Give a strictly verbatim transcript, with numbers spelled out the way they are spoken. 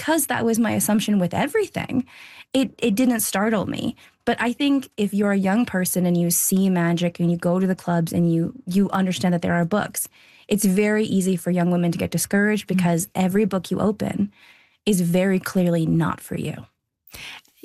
because that was my assumption with everything, it, it didn't startle me. But I think if you're a young person and you see magic and you go to the clubs and you you understand that there are books, it's very easy for young women to get discouraged because every book you open is very clearly not for you.